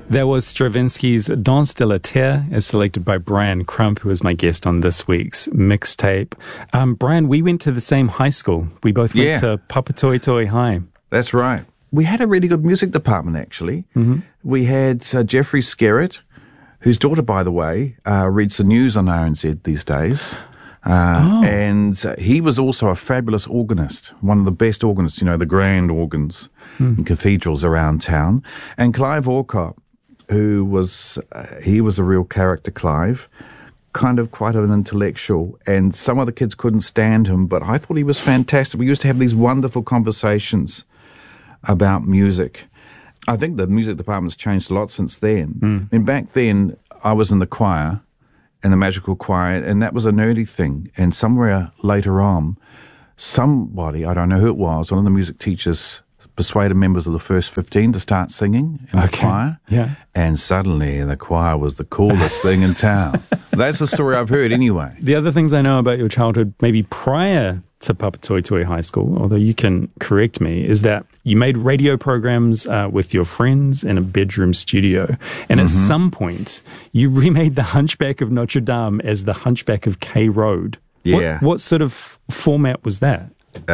That was Stravinsky's Danse de la Terre, as selected by Brian Crump, who was my guest on this week's mixtape. Brian, we went to the same high school. We both went to Papatoetoe High. That's right. We had a really good music department, actually. Mm-hmm. We had Jeffrey Skerritt, whose daughter, by the way, reads the news on RNZ these days. And he was also a fabulous organist, one of the best organists, the grand organs in cathedrals around town. And Clive Alcott, who was, he was a real character, Clive, kind of quite an intellectual, and some of the kids couldn't stand him, but I thought he was fantastic. We used to have these wonderful conversations about music. I think the music department's changed a lot since then. And back then, I was in the choir, in the magical choir, and that was a nerdy thing. And somewhere later on, somebody, I don't know who it was, one of the music teachers persuaded members of the first 15 to start singing in the choir. Yeah. And suddenly the choir was the coolest thing in town. That's the story I've heard anyway. The other things I know about your childhood, maybe prior to Papatoetoe High School, although you can correct me, is that you made radio programs with your friends in a bedroom studio. And at some point, you remade The Hunchback of Notre Dame as The Hunchback of K Road. Yeah. What sort of format was that?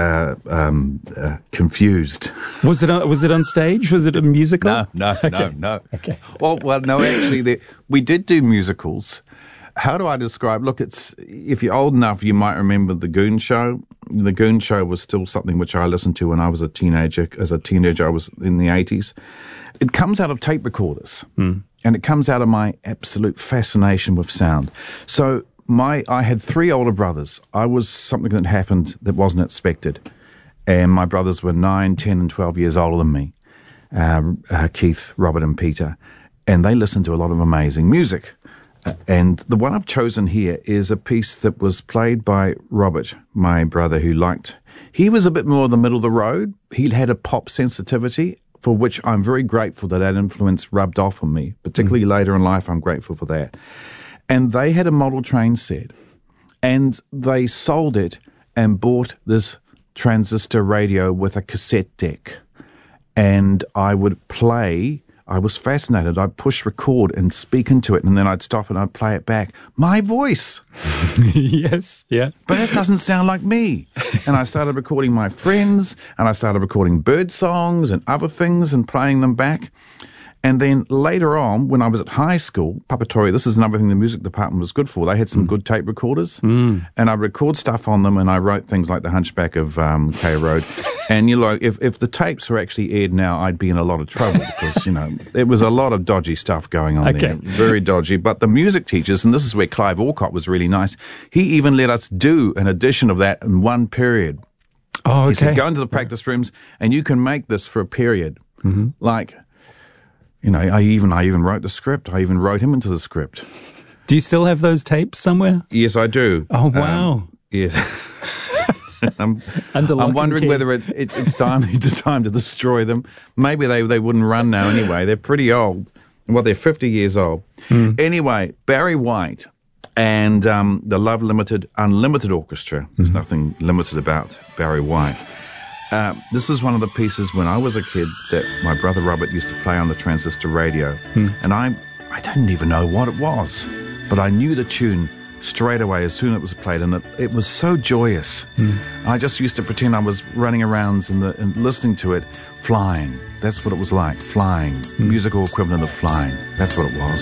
Confused. Was it on stage? Was it a musical? No. Okay. Well, no. Actually, we did do musicals. How do I describe? Look, if you're old enough, you might remember The Goon Show. The Goon Show was still something which I listened to when I was a teenager. As a teenager, I was in the 80s. It comes out of tape recorders, and it comes out of my absolute fascination with sound. So I had 3 older brothers. I was something that happened that wasn't expected. And my brothers were 9, 10, and 12 years older than me, Keith, Robert, and Peter. And they listened to a lot of amazing music. And the one I've chosen here is a piece that was played by Robert, my brother, he was a bit more in the middle of the road. He had a pop sensitivity, for which I'm very grateful that influence rubbed off on me. Particularly later in life, I'm grateful for that. And they had a model train set, and they sold it and bought this transistor radio with a cassette deck. And I would play. I was fascinated. I'd push record and speak into it, and then I'd stop and I'd play it back. My voice. Yes, yeah. But it doesn't sound like me. And I started recording my friends, and I started recording bird songs and other things and playing them back. And then later on, when I was at high school, Papatoetoe, this is another thing the music department was good for. They had some good tape recorders, and I record stuff on them, and I wrote things like The Hunchback of K Road. And if the tapes were actually aired now, I'd be in a lot of trouble because, there was a lot of dodgy stuff going on there. Very dodgy. But the music teachers, and this is where Clive Alcott was really nice, he even let us do an edition of that in one period. Oh, okay. He said, go into the practice rooms, and you can make this for a period. Like... I even wrote the script. I even wrote him into the script. Do you still have those tapes somewhere? Yes, I do. Oh, wow. Yes. I'm wondering whether it's time to destroy them. Maybe they wouldn't run now anyway. They're pretty old. Well, they're 50 years old. Anyway, Barry White and the Love Limited Unlimited Orchestra. There's nothing limited about Barry White. This is one of the pieces when I was a kid that my brother Robert used to play on the transistor radio. And I didn't even know what it was, but I knew the tune straight away as soon as it was played, and it was so joyous. I just used to pretend I was running around and listening to it, flying. That's what it was like, flying. Musical equivalent of flying. That's what it was.